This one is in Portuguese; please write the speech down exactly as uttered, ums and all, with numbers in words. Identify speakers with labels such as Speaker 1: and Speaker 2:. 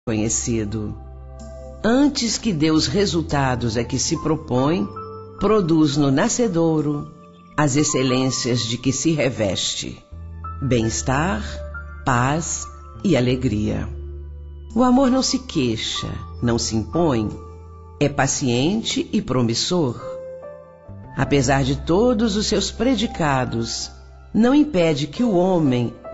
Speaker 1: conhecido. Antes que dê os resultados a que se propõe, produz no nascedouro as excelências de que se reveste: bem-estar, paz e alegria. O amor não se queixa, não se impõe, é paciente e promissor. Apesar de todos os seus predicados, não impede que o homem